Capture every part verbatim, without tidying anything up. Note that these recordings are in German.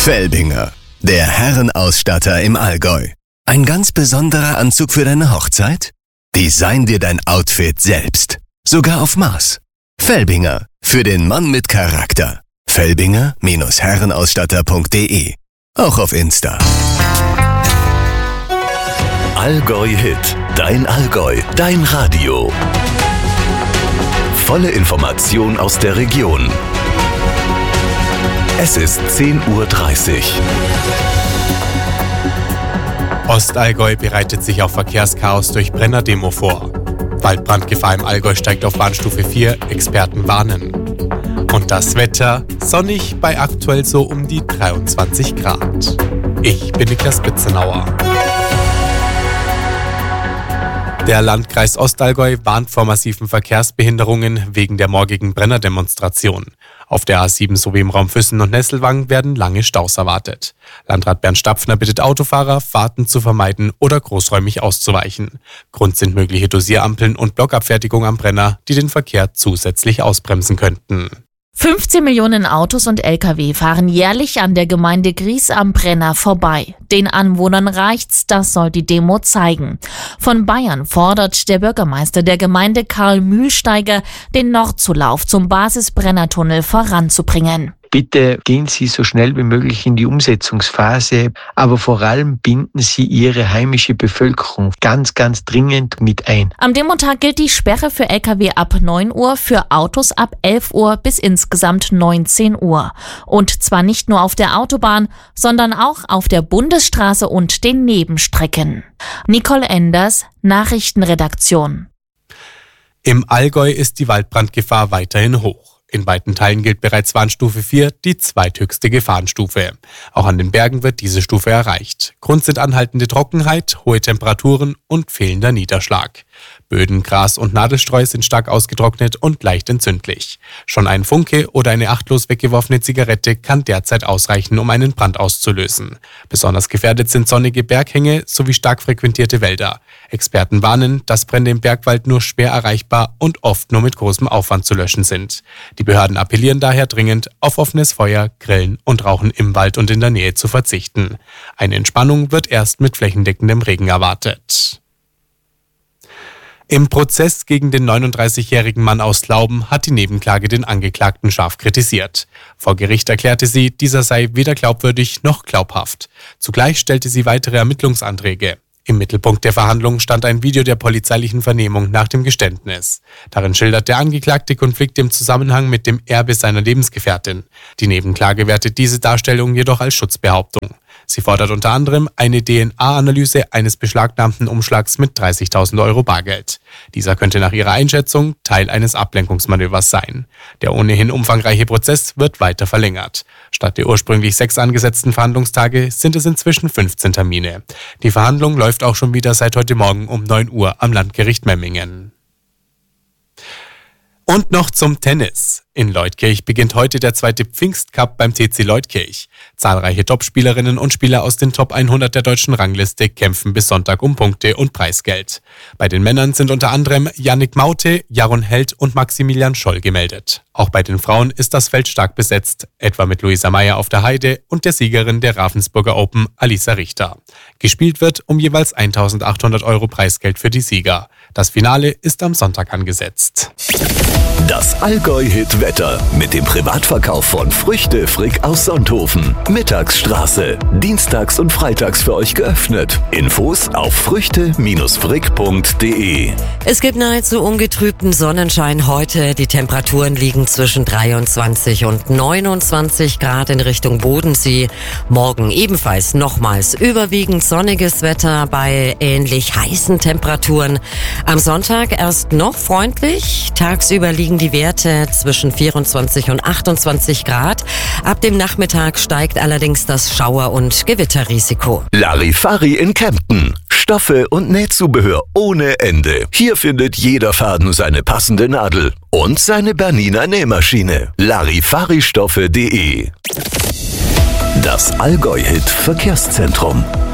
Felbinger, der Herrenausstatter im Allgäu. Ein ganz besonderer Anzug für deine Hochzeit? Design dir dein Outfit selbst. Sogar auf Maß. Felbinger, für den Mann mit Charakter. Felbinger Herrenausstatter punkt de. Auch auf Insta. Allgäu Hit, dein Allgäu, dein Radio. Volle Information aus der Region. Es ist zehn Uhr dreißig. Ostallgäu bereitet sich auf Verkehrschaos durch Brenner-Demo vor. Waldbrandgefahr im Allgäu steigt auf Warnstufe vier, Experten warnen. Und das Wetter, sonnig bei aktuell so um die dreiundzwanzig Grad. Ich bin Niklas Bitzenauer. Der Landkreis Ostallgäu warnt vor massiven Verkehrsbehinderungen wegen der morgigen Brennerdemonstration. Auf der A sieben sowie im Raum Füssen und Nesselwang werden lange Staus erwartet. Landrat Bernd Stapfner bittet Autofahrer, Fahrten zu vermeiden oder großräumig auszuweichen. Grund sind mögliche Dosirampeln und Blockabfertigung am Brenner, die den Verkehr zusätzlich ausbremsen könnten. fünfzehn Millionen Autos und L K W fahren jährlich an der Gemeinde Gries am Brenner vorbei. Den Anwohnern reicht's, das soll die Demo zeigen. Von Bayern fordert der Bürgermeister der Gemeinde Karl Mühlsteiger, den Nordzulauf zum Basisbrennertunnel voranzubringen. Bitte gehen Sie so schnell wie möglich in die Umsetzungsphase, aber vor allem binden Sie Ihre heimische Bevölkerung ganz, ganz dringend mit ein. Am Demotag gilt die Sperre für L K W ab neun Uhr, für Autos ab elf Uhr bis insgesamt neunzehn Uhr. Und zwar nicht nur auf der Autobahn, sondern auch auf der Bundesstraße und den Nebenstrecken. Nicole Enders, Nachrichtenredaktion. Im Allgäu ist die Waldbrandgefahr weiterhin hoch. In weiten Teilen gilt bereits Warnstufe vier, die zweithöchste Gefahrenstufe. Auch an den Bergen wird diese Stufe erreicht. Grund sind anhaltende Trockenheit, hohe Temperaturen und fehlender Niederschlag. Böden, Gras und Nadelstreu sind stark ausgetrocknet und leicht entzündlich. Schon ein Funke oder eine achtlos weggeworfene Zigarette kann derzeit ausreichen, um einen Brand auszulösen. Besonders gefährdet sind sonnige Berghänge sowie stark frequentierte Wälder. Experten warnen, dass Brände im Bergwald nur schwer erreichbar und oft nur mit großem Aufwand zu löschen sind. Die Behörden appellieren daher dringend, auf offenes Feuer, Grillen und Rauchen im Wald und in der Nähe zu verzichten. Eine Entspannung wird erst mit flächendeckendem Regen erwartet. Im Prozess gegen den neununddreißigjährigen Mann aus Lauben hat die Nebenklage den Angeklagten scharf kritisiert. Vor Gericht erklärte sie, dieser sei weder glaubwürdig noch glaubhaft. Zugleich stellte sie weitere Ermittlungsanträge. Im Mittelpunkt der Verhandlungen stand ein Video der polizeilichen Vernehmung nach dem Geständnis. Darin schildert der Angeklagte Konflikte im Zusammenhang mit dem Erbe seiner Lebensgefährtin. Die Nebenklage wertet diese Darstellung jedoch als Schutzbehauptung. Sie fordert unter anderem eine D N A-Analyse eines beschlagnahmten Umschlags mit dreißigtausend Euro Bargeld. Dieser könnte nach ihrer Einschätzung Teil eines Ablenkungsmanövers sein. Der ohnehin umfangreiche Prozess wird weiter verlängert. Statt der ursprünglich sechs angesetzten Verhandlungstage sind es inzwischen fünfzehn Termine. Die Verhandlung läuft auch schon wieder seit heute Morgen um neun Uhr am Landgericht Memmingen. Und noch zum Tennis. In Leutkirch beginnt heute der zweite Pfingstcup beim T C Leutkirch. Zahlreiche Topspielerinnen und Spieler aus den Top hundert der deutschen Rangliste kämpfen bis Sonntag um Punkte und Preisgeld. Bei den Männern sind unter anderem Yannick Maute, Jaron Held und Maximilian Scholl gemeldet. Auch bei den Frauen ist das Feld stark besetzt, etwa mit Luisa Meyer auf der Heide und der Siegerin der Ravensburger Open, Alisa Richter. Gespielt wird um jeweils eintausendachthundert Euro Preisgeld für die Sieger. Das Finale ist am Sonntag angesetzt. Das Allgäu-Hit-Wetter mit dem Privatverkauf von Früchte Frick aus Sonthofen. Mittagsstraße. Dienstags und freitags für euch geöffnet. Infos auf früchte frick punkt de. Es gibt nahezu ungetrübten Sonnenschein heute. Die Temperaturen liegen zwischen dreiundzwanzig und neunundzwanzig Grad in Richtung Bodensee. Morgen ebenfalls nochmals überwiegend sonniges Wetter bei ähnlich heißen Temperaturen. Am Sonntag erst noch freundlich. Tagsüber liegen die Werte zwischen vierundzwanzig und achtundzwanzig Grad. Ab dem Nachmittag steigt allerdings das Schauer- und Gewitterrisiko. Larifari in Kempten. Stoffe und Nähzubehör ohne Ende. Hier findet jeder Faden seine passende Nadel und seine Bernina Nähmaschine. Larifaristoffe punkt de. Das Allgäu-Hit Verkehrszentrum.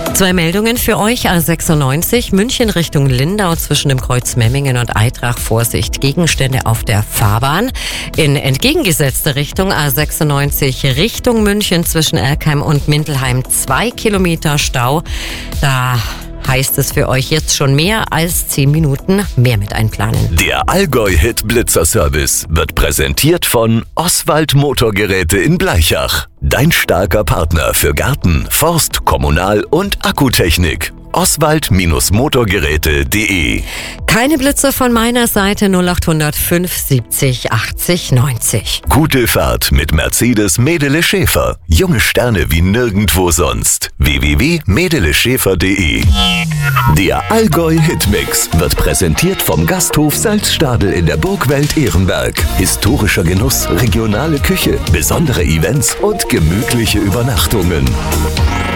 Zwei Meldungen für euch. A sechsundneunzig München Richtung Lindau zwischen dem Kreuz Memmingen und Eitrach. Vorsicht, Gegenstände auf der Fahrbahn. In entgegengesetzter Richtung A sechsundneunzig Richtung München zwischen Erkheim und Mintelheim zwei Kilometer Stau. Da heißt es für euch jetzt schon mehr als zehn Minuten mehr mit einplanen. Der Allgäu-Hit Blitzer Service wird präsentiert von Oswald Motorgeräte in Blaichach. Dein starker Partner für Garten, Forst, Kommunal- und Akkutechnik. Oswald Motorgeräte punkt de. Keine Blitze von meiner Seite. Null acht null null fünf siebzig achtzig neunzig. Gute Fahrt mit Mercedes Medele Schäfer. Junge Sterne wie nirgendwo sonst. w w w punkt medele schäfer punkt de. Der Allgäu Hitmix wird präsentiert vom Gasthof Salzstadel in der Burgwelt Ehrenberg. Historischer Genuss, regionale Küche, besondere Events und gemütliche Übernachtungen.